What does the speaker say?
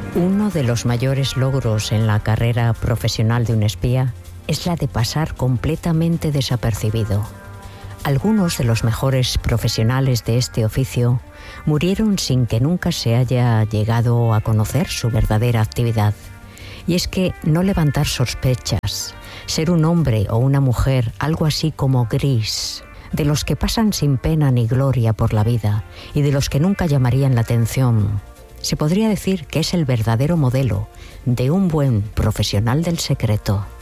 Uno de los mayores logros en la carrera profesional de un espía es la de pasar completamente desapercibido. Algunos de los mejores profesionales de este oficio murieron sin que nunca se haya llegado a conocer su verdadera actividad. Y es que no levantar sospechas, ser un hombre o una mujer algo así como gris, de los que pasan sin pena ni gloria por la vida y de los que nunca llamarían la atención, se podría decir que es el verdadero modelo de un buen profesional del secreto.